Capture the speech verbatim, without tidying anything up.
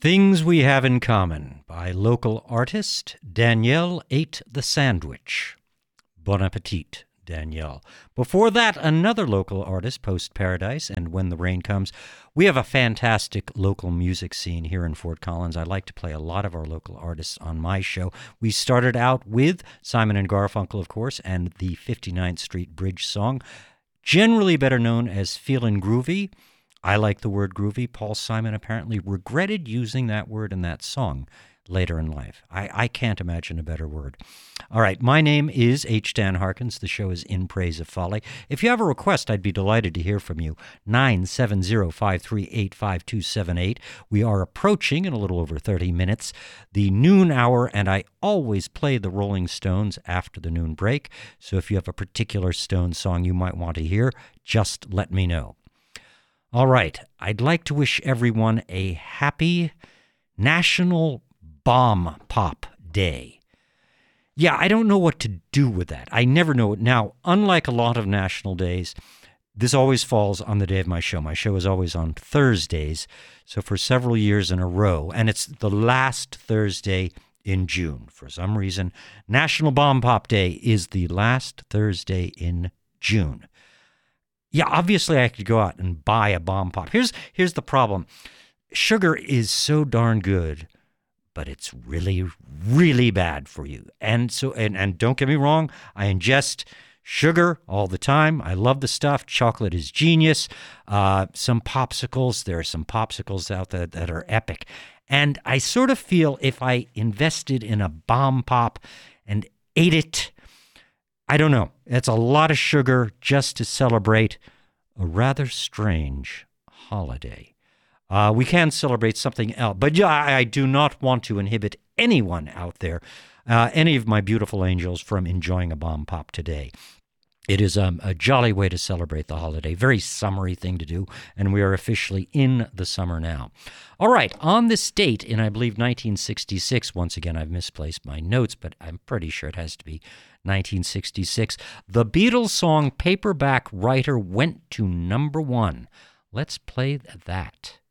Things We Have in Common by local artist Danielle Ate the Sandwich. Bon appetit, Danielle. Before that, another local artist, Post Paradise and When the Rain Comes. We have a fantastic local music scene here in Fort Collins. I like to play a lot of our local artists on my show. We started out with Simon and Garfunkel, of course, and the fifty-ninth Street Bridge song, generally better known as Feelin' Groovy. I like the word groovy. Paul Simon apparently regretted using that word in that song later in life. I, I can't imagine a better word. All right, my name is H. Dan Harkins. The show is In Praise of Folly. If you have a request, I'd be delighted to hear from you. nine seven zero, five three eight, five two seven eight. We are approaching, in a little over thirty minutes, the noon hour, and I always play the Rolling Stones after the noon break. So if you have a particular Stones song you might want to hear, just let me know. All right, I'd like to wish everyone a happy National Bomb Pop Day. Yeah, I don't know what to do with that. I never know it. Now, unlike a lot of national days, this always falls on the day of my show. My show is always on Thursdays, so for several years in a row, and it's the last Thursday in June. For some reason, National Bomb Pop Day is the last Thursday in June. Yeah, obviously I could go out and buy a bomb pop. Here's here's the problem. Sugar is so darn good, but it's really, really bad for you. And so and, and don't get me wrong, I ingest sugar all the time. I love the stuff. Chocolate is genius. Uh, some popsicles, there are some popsicles out there that are epic. And I sort of feel if I invested in a bomb pop and ate it, I don't know. It's a lot of sugar just to celebrate a rather strange holiday. Uh, we can celebrate something else. But yeah, I, I do not want to inhibit anyone out there, uh, any of my beautiful angels, from enjoying a bomb pop today. It is um, a jolly way to celebrate the holiday. Very summery thing to do, and we are officially in the summer now. All right, on this date in, I believe, nineteen sixty-six, once again, I've misplaced my notes, but I'm pretty sure it has to be nineteen sixty-six, the Beatles song Paperback Writer went to number one. Let's play that.